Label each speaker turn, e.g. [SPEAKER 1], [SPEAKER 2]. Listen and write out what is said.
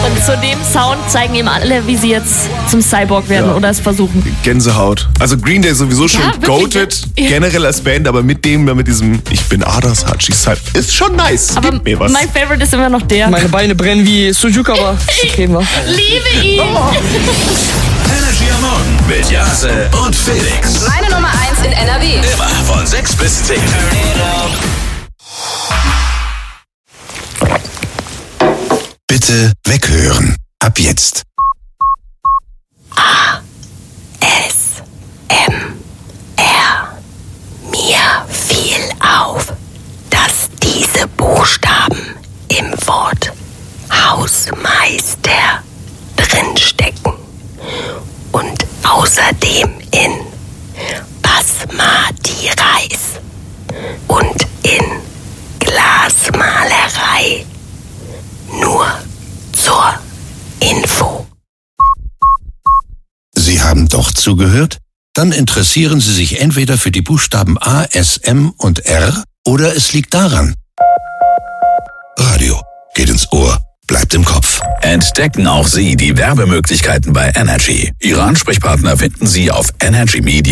[SPEAKER 1] Und zu dem Sound zeigen ihm alle, wie sie jetzt zum Cyborg werden oder es versuchen.
[SPEAKER 2] Gänsehaut. Also Green Day sowieso schon
[SPEAKER 1] wirklich.
[SPEAKER 2] goated, generell als Band, aber mit diesem Ich bin Adas Hachi ist schon nice.
[SPEAKER 1] Aber
[SPEAKER 2] Gib mir was.
[SPEAKER 1] mein Favorite ist immer noch der.
[SPEAKER 3] Meine Beine brennen wie Sujuk, aber okay, wa?
[SPEAKER 1] Liebe ihn!
[SPEAKER 4] Energy am Morgen mit Jase und Felix.
[SPEAKER 5] Meine Nummer 1 in NRW.
[SPEAKER 4] Immer von 6 bis 10. Bitte weghören. Ab jetzt.
[SPEAKER 6] Mir fiel auf, dass diese Buchstaben im Wort Hausmeister drinstecken und außerdem in Basmati Reis und in Glasmalerei. Nur zur Info.
[SPEAKER 4] Sie haben doch zugehört? Dann interessieren Sie sich entweder für die Buchstaben A, S, M und R oder es liegt daran. Radio geht ins Ohr, bleibt im Kopf. Entdecken auch Sie die Werbemöglichkeiten bei Energy. Ihre Ansprechpartner finden Sie auf energymedia.de.